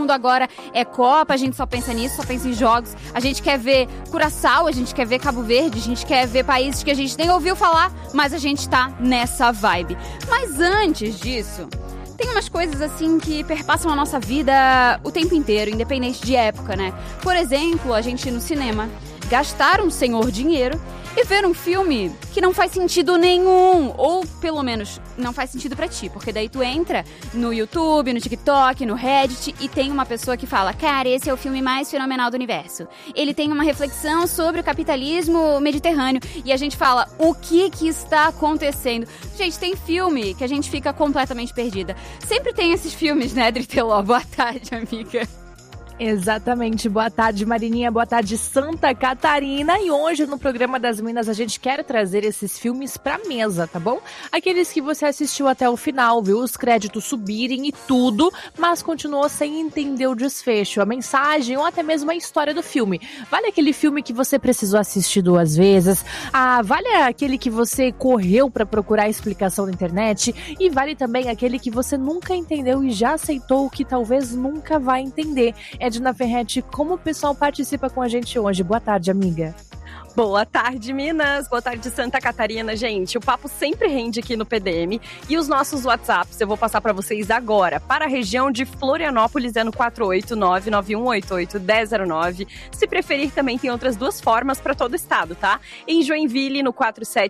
mundo agora é Copa, a gente só pensa nisso, só pensa em jogos. A gente quer ver Curaçao, a gente quer ver Cabo Verde, a gente quer ver países que a gente nem ouviu falar, mas a gente tá nessa vibe. Mas antes disso, tem umas coisas assim que perpassam a nossa vida o tempo inteiro, independente de época, né? Por exemplo, a gente ir no cinema, gastar um senhor dinheiro e ver um filme que não faz sentido nenhum, ou pelo menos não faz sentido pra ti, porque daí tu entra no YouTube, no TikTok, no Reddit e tem uma pessoa que fala: cara, esse é o filme mais fenomenal do universo. Ele tem uma reflexão sobre o capitalismo mediterrâneo e a gente fala: o que está acontecendo? Gente, tem filme que a gente fica completamente perdida. Sempre tem esses filmes, né, Driteló? Boa tarde, amiga. Exatamente, boa tarde Marininha, boa tarde Santa Catarina, e hoje no programa das Minas a gente quer trazer esses filmes pra mesa, tá bom? Aqueles que você assistiu até o final, viu os créditos subirem e tudo, mas continuou sem entender o desfecho, a mensagem ou até mesmo a história do filme. Vale aquele filme que você precisou assistir 2 vezes, vale aquele que você correu pra procurar a explicação na internet, e vale também aquele que você nunca entendeu e já aceitou que talvez nunca vai entender. Edna Ferretti, como o pessoal participa com a gente hoje? Boa tarde, amiga. Boa tarde, Minas. Boa tarde, Santa Catarina. Gente, o papo sempre rende aqui no PDM. E os nossos WhatsApps eu vou passar para vocês agora. Para a região de Florianópolis é no 489-9188-1009. Se preferir, também tem outras 2 formas para todo o estado, tá? Em Joinville, no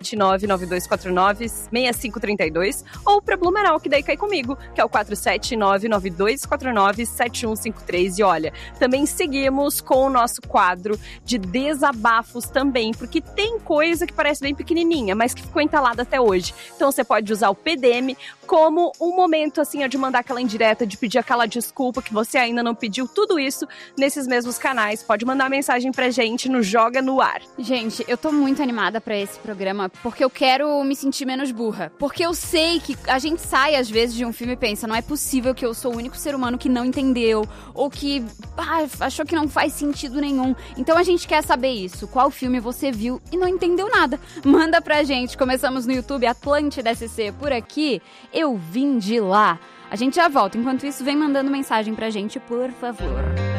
479-9249-6532. Ou para Blumenau, que daí cai comigo, que é o 479-9249-7153. E olha, também seguimos com o nosso quadro de desabafos também, porque tem coisa que parece bem pequenininha, mas que ficou entalada até hoje. Então você pode usar o PDM como um momento assim, de mandar aquela indireta, de pedir aquela desculpa que você ainda não pediu, tudo isso nesses mesmos canais. Pode mandar mensagem pra gente no Joga no Ar. Gente, eu tô muito animada pra esse programa, porque eu quero me sentir menos burra. Porque eu sei que a gente sai às vezes de um filme e pensa: não é possível que eu sou o único ser humano que não entendeu, ou que achou que não faz sentido nenhum. Então a gente quer saber isso. Qual filme você viu e não entendeu nada? Manda pra gente. Começamos no YouTube Atlântida SC por aqui. Eu vim de lá. A gente já volta. Enquanto isso, vem mandando mensagem pra gente, por favor.